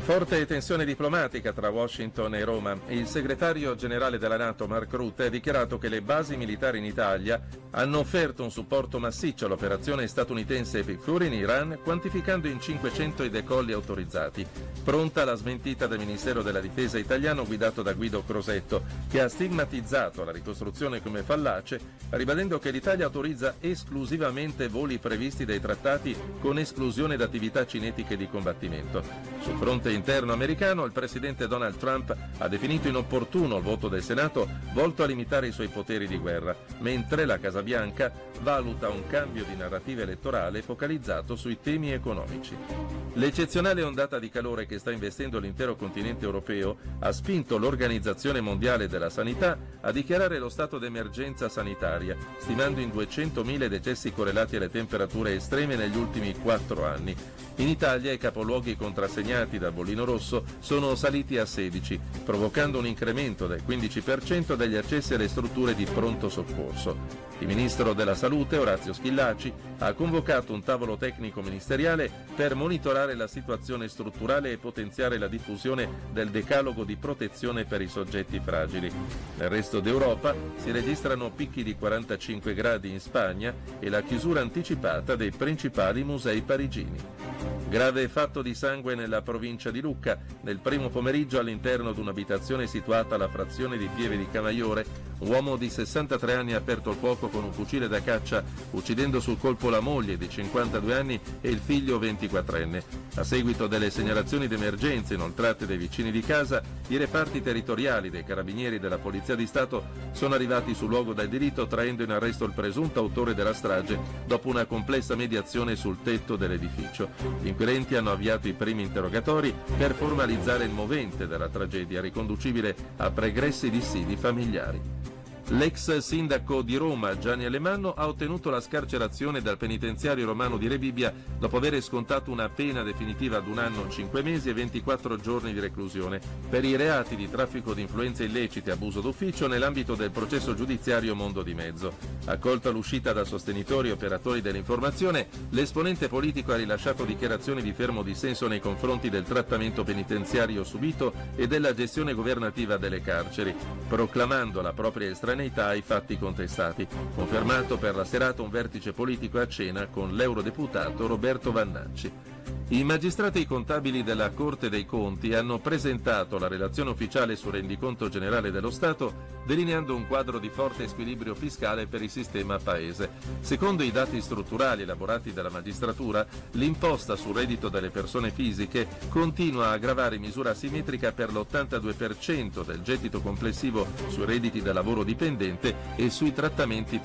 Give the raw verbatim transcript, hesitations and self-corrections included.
Forte tensione diplomatica tra Washington e Roma. Il segretario generale della NATO, Mark Rutte, ha dichiarato che le basi militari in Italia hanno offerto un supporto massiccio all'operazione statunitense Epic Fury in Iran, quantificando in cinquecento i decolli autorizzati. Pronta la smentita del Ministero della Difesa italiano guidato da Guido Crosetto, che ha stigmatizzato la ricostruzione come fallace, ribadendo che l'Italia autorizza esclusivamente voli previsti dai trattati con esclusione d'attività cinetiche di combattimento. Sul fronte interno americano, il presidente Donald Trump ha definito inopportuno il voto del Senato volto a limitare i suoi poteri di guerra, mentre la Casa Bianca valuta un cambio di narrativa elettorale focalizzato sui temi economici. L'eccezionale ondata di calore che sta investendo l'intero continente europeo ha spinto l'Organizzazione Mondiale della Sanità a dichiarare lo stato d'emergenza sanitaria, stimando in duecentomila i decessi correlati alle temperature estreme negli ultimi quattro anni. In Italia i capoluoghi contrassegnati dal bollino rosso sono saliti a sedici, provocando un incremento del quindici per cento degli accessi alle strutture di pronto soccorso. Il ministro della Salute, Orazio Schillaci, ha convocato un tavolo tecnico ministeriale per monitorare la situazione strutturale e potenziare la diffusione del decalogo di protezione per i soggetti fragili. Nel resto d'Europa si registrano picchi di quarantacinque gradi in Spagna e la chiusura anticipata dei principali musei parigini. Grave fatto di sangue nella provincia di Lucca. Nel primo pomeriggio, all'interno di un'abitazione situata alla frazione di Pieve di Camaiore, un uomo di sessantatré anni ha aperto il fuoco con un fucile da caccia, uccidendo sul colpo la moglie di cinquantadue anni e il figlio ventiquattrenne. A seguito delle segnalazioni d'emergenza inoltrate dai vicini di casa, i reparti territoriali dei Carabinieri e della Polizia di Stato sono arrivati sul luogo del delitto, traendo in arresto il presunto autore della strage dopo una complessa mediazione sul tetto dell'edificio. Gli inquirenti hanno avviato i primi interrogatori per formalizzare il movente della tragedia, riconducibile a pregressi dissidi familiari. L'ex sindaco di Roma, Gianni Alemanno, ha ottenuto la scarcerazione dal penitenziario romano di Rebibbia dopo aver scontato una pena definitiva ad un anno, cinque mesi e ventiquattro giorni di reclusione per i reati di traffico di influenze illecite e abuso d'ufficio nell'ambito del processo giudiziario Mondo di Mezzo. Accolto all'uscita da sostenitori e operatori dell'informazione, l'esponente politico ha rilasciato dichiarazioni di fermo dissenso nei confronti del trattamento penitenziario subito e della gestione governativa delle carceri, proclamando la propria estraneità ai fatti contestati. Confermato per la serata un vertice politico a cena con l'eurodeputato Roberto Vannacci. I magistrati contabili della Corte dei Conti hanno presentato la relazione ufficiale sul rendiconto generale dello Stato, delineando un quadro di forte squilibrio fiscale per il sistema paese. Secondo i dati strutturali elaborati dalla magistratura, l'imposta sul reddito delle persone fisiche continua a gravare in misura asimmetrica per l'ottantadue per cento del gettito complessivo sui redditi da lavoro dipendente e sui trattamenti